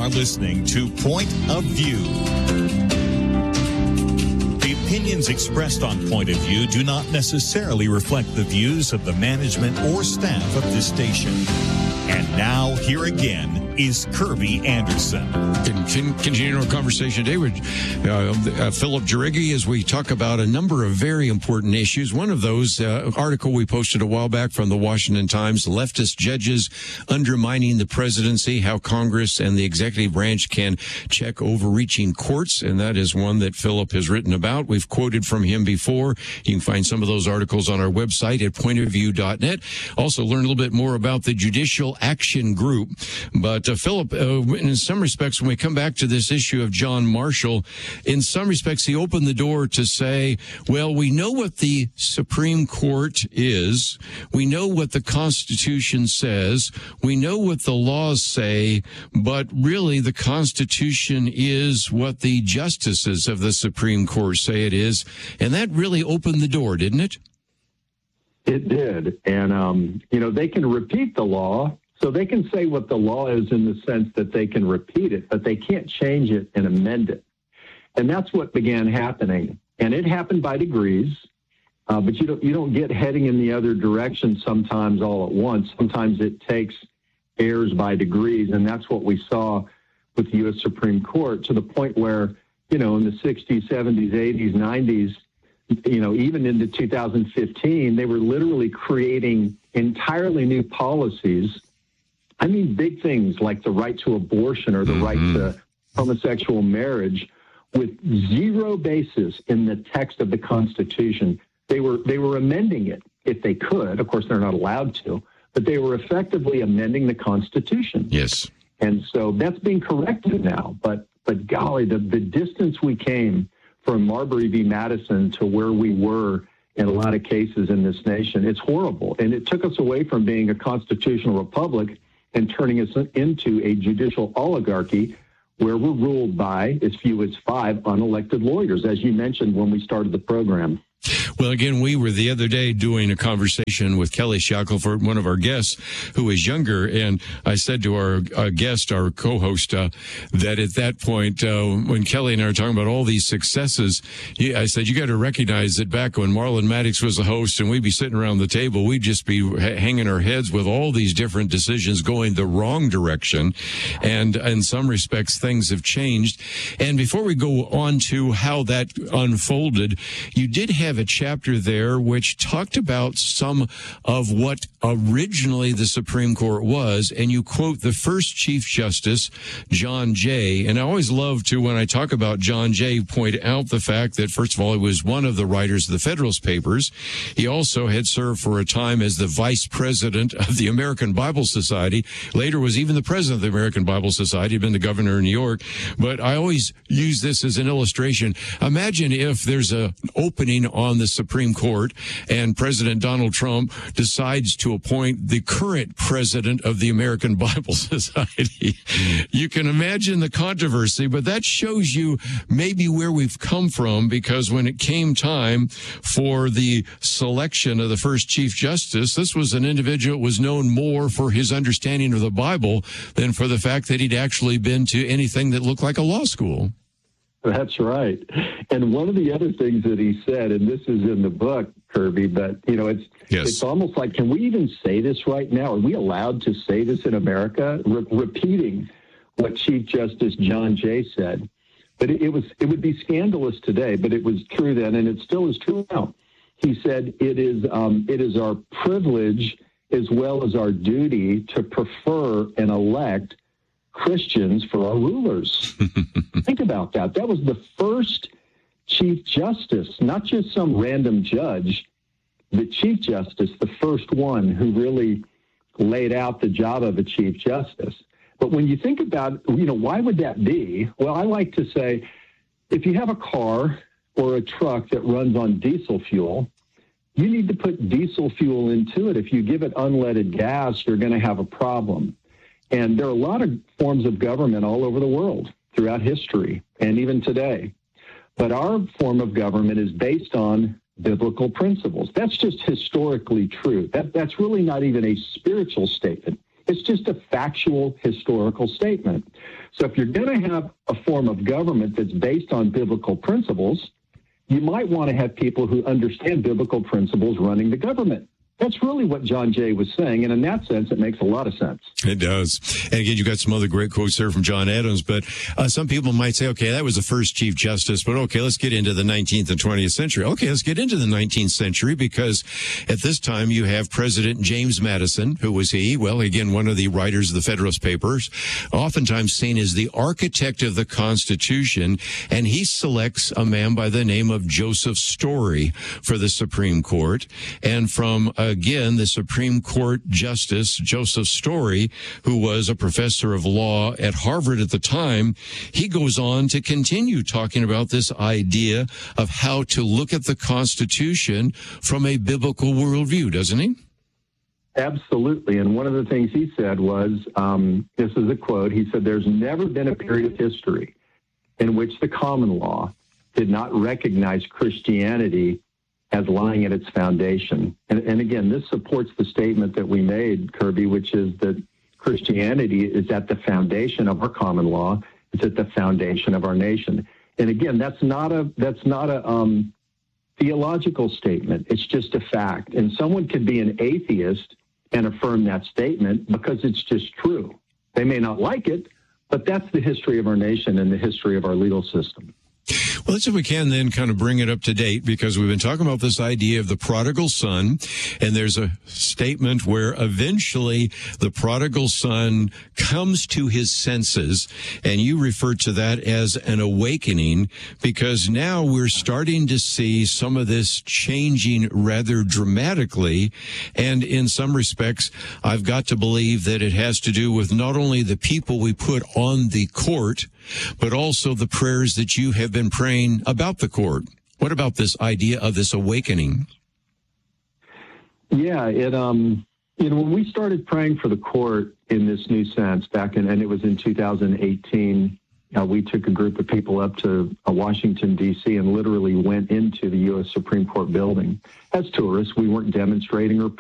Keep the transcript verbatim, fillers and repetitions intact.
are listening to Point of View. The opinions expressed on Point of View do not necessarily reflect the views of the management or staff of this station. And now, here again is Kirby Anderson. Continuing our conversation today with uh, uh, Philip Jareggi as we talk about a number of very important issues. One of those, uh, article we posted a while back from the Washington Times, leftist judges undermining the presidency, how Congress and the executive branch can check overreaching courts. And that is one that Philip has written about. We've quoted from him before. You can find some of those articles on our website at point of view dot net. Also learn a little bit more about the Judicial Action Group. But uh, Philip, uh, in some respects, when we come back to this issue of John Marshall, in some respects, he opened the door to say, well, we know what the Supreme Court is. We know what the Constitution says. We know what the laws say. But really, the Constitution is what the justices of the Supreme Court say it is. And that really opened the door, didn't it? It did. And, um, you know, they can repeat the law. So they can say what the law is in the sense that they can repeat it, but they can't change it and amend it. And that's what began happening. And it happened by degrees, uh, but you don't, you don't get heading in the other direction sometimes all at once. Sometimes it takes errors by degrees, and that's what we saw with the U S Supreme Court, to the point where, you know, in the sixties, seventies, eighties, nineties, you know, even into two thousand fifteen, they were literally creating entirely new policies. I mean, big things like the right to abortion or the mm-hmm. right to homosexual marriage, with zero basis in the text of the Constitution. They were they were amending it if they could. Of course, they're not allowed to, but they were effectively amending the Constitution. Yes. And so that's being corrected now. But but golly, the, the distance we came from Marbury v. Madison to where we were in a lot of cases in this nation, it's horrible. And it took us away from being a constitutional republic and turning us into a judicial oligarchy where we're ruled by as few as five unelected lawyers, as you mentioned when we started the program. Well, again, we were the other day doing a conversation with Kelly Shackelford, one of our guests who is younger. And I said to our, our guest, our co-host, uh, that at that point, uh, when Kelly and I were talking about all these successes, he, I said, you got to recognize that back when Marlon Maddox was the host and we'd be sitting around the table, we'd just be ha- hanging our heads with all these different decisions going the wrong direction. And in some respects, things have changed. And before we go on to how that unfolded, you did have a chapter there which talked about some of what originally the Supreme Court was, and you quote the first Chief Justice, John Jay. And I always love to, when I talk about John Jay, point out the fact that, first of all, he was one of the writers of the Federalist Papers. He also had served for a time as the vice president of the American Bible Society, later was even the president of the American Bible Society, had been the governor of New York. But I always use this as an illustration. Imagine if there's an opening on the Supreme Court and President Donald Trump decides to appoint the current president of the American Bible Society. You can imagine the controversy, but that shows you maybe where we've come from, because when it came time for the selection of the first Chief Justice, this was an individual that was known more for his understanding of the Bible than for the fact that he'd actually been to anything that looked like a law school. That's right. And one of the other things that he said, and this is in the book, Kirby, but, you know, it's yes. it's almost like, can we even say this right now? Are we allowed to say this in America? Re- repeating what Chief Justice John Jay said. But it, it was it would be scandalous today, but it was true then, and it still is true now. He said, it is um, it is our privilege as well as our duty to prefer and elect Christians for our rulers. Think about that. That was the first Chief Justice, not just some random judge, the Chief Justice, the first one who really laid out the job of a Chief Justice. But when you think about, you know, why would that be? Well, I like to say, if you have a car or a truck that runs on diesel fuel, you need to put diesel fuel into it. If you give it unleaded gas, you're going to have a problem. And there are a lot of forms of government all over the world throughout history and even today. But our form of government is based on biblical principles. That's just historically true. That, that's really not even a spiritual statement. It's just a factual historical statement. So if you're going to have a form of government that's based on biblical principles, you might want to have people who understand biblical principles running the government. That's really what John Jay was saying, and in that sense, it makes a lot of sense. It does. And again, you got some other great quotes there from John Adams, but uh, some people might say, okay, that was the first Chief Justice, but okay, let's get into the nineteenth and twentieth century. Okay, let's get into the nineteenth century, because at this time you have President James Madison. Who was he? Well, again, one of the writers of the Federalist Papers, oftentimes seen as the architect of the Constitution, and he selects a man by the name of Joseph Story for the Supreme Court. And from uh, Again, the Supreme Court Justice, Joseph Story, who was a professor of law at Harvard at the time, he goes on to continue talking about this idea of how to look at the Constitution from a biblical worldview, doesn't he? Absolutely. And one of the things he said was, um, this is a quote, he said, "There's never been a period of history in which the common law did not recognize Christianity as lying at its foundation." And, and again, this supports the statement that we made, Kirby, which is that Christianity is at the foundation of our common law. It's at the foundation of our nation. And again, that's not a that's not a um, theological statement. It's just a fact. And someone could be an atheist and affirm that statement because it's just true. They may not like it, but that's the history of our nation and the history of our legal system. Well, let's see if we can then kind of bring it up to date, because we've been talking about this idea of the prodigal son, and there's a statement where eventually the prodigal son comes to his senses, and you refer to that as an awakening, because now we're starting to see some of this changing rather dramatically, and in some respects, I've got to believe that it has to do with not only the people we put on the court, but also the prayers that you have been praying about the court. What about this idea of this awakening? Yeah, it um, you know, when we started praying for the court in this new sense back in, and it was in two thousand eighteen, uh, we took a group of people up to uh, Washington, D C and literally went into the U S Supreme Court building as tourists. We weren't demonstrating or